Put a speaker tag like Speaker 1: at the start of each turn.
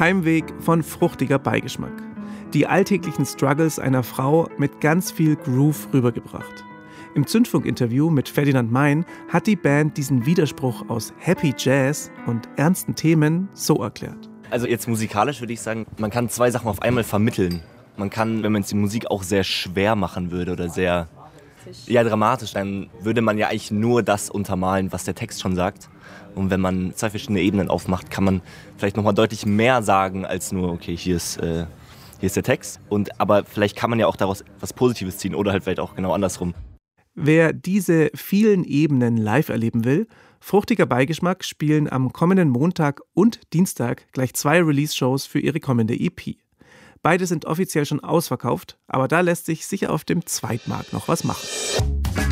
Speaker 1: Heimweg von fruchtiger Beigeschmack. Die alltäglichen Struggles einer Frau mit ganz viel Groove rübergebracht. Im Zündfunk-Interview mit Ferdinand Mein hat die Band diesen Widerspruch aus Happy Jazz und ernsten Themen so erklärt.
Speaker 2: Also jetzt musikalisch würde ich sagen, man kann 2 Sachen auf einmal vermitteln. Man kann, wenn man jetzt die Musik auch sehr schwer machen würde oder sehr dramatisch, dann würde man ja eigentlich nur das untermalen, was der Text schon sagt. Und wenn man 2 verschiedene Ebenen aufmacht, kann man vielleicht nochmal deutlich mehr sagen als nur, okay, hier ist der Text. Aber vielleicht kann man ja auch daraus was Positives ziehen oder halt vielleicht auch genau andersrum.
Speaker 1: Wer diese vielen Ebenen live erleben will, Fruchtiger Beigeschmack spielen am kommenden Montag und Dienstag gleich 2 Release-Shows für ihre kommende EP. Beide sind offiziell schon ausverkauft, aber da lässt sich sicher auf dem Zweitmarkt noch was machen.